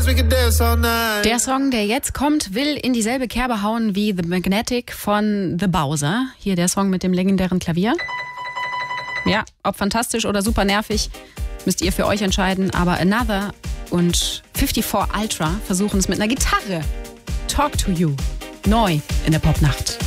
we could dance all night. Der Song, der jetzt kommt, will in dieselbe Kerbe hauen wie The Magnetic von The Bowser. Hier der Song mit dem legendären Klavier. Ja, ob fantastisch oder super nervig, müsst ihr für euch entscheiden. Aber Another und 54 Ultra versuchen es mit einer Gitarre. Talk to You. Neu in der Popnacht.